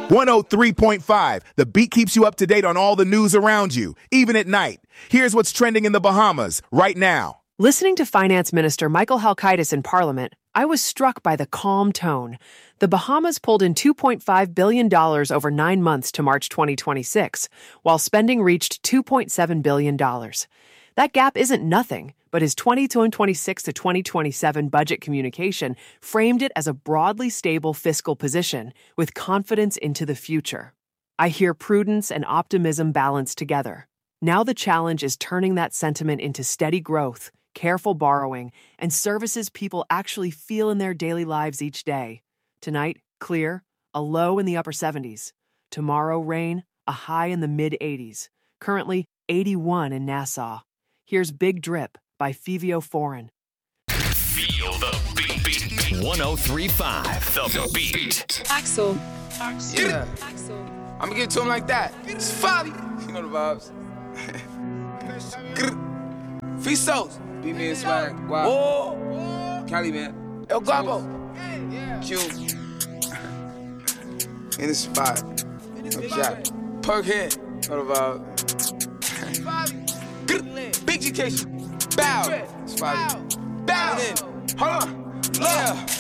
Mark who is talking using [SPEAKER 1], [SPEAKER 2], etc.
[SPEAKER 1] 103.5. The beat keeps you up to date on all the news around you, even at night. Here's what's trending in the Bahamas right now.
[SPEAKER 2] Listening to Finance Minister Michael Halkitis in Parliament, I was struck by the calm tone. The Bahamas pulled in $2.5 billion over 9 months to March 2026, while spending reached $2.7 billion. That gap isn't nothing, but his 2026 to 2027 budget communication framed it as a broadly stable fiscal position with confidence into the future. I hear prudence and optimism balanced together. Now the challenge is turning that sentiment into steady growth, careful borrowing, and services people actually feel in their daily lives each day. Tonight, clear, a low in the upper 70s. Tomorrow, rain, a high in the mid-80s. Currently, 81 in Nassau. Here's Big Drip by Fivio Foreign.
[SPEAKER 3] Feel the beat. 103.5 The Beat.
[SPEAKER 4] Axel.
[SPEAKER 5] Yeah.
[SPEAKER 4] Axel.
[SPEAKER 5] I'm gonna give it to him like that. It's Fabi. You know the vibes. Fisos. Beat me and swag. Wow. Oh. Cali, man. El Guapo. Q. In the spot. No jack. Perk head. Know the vibes. Big education. Bow. It's Fabi. Bow. Hold on. Yeah.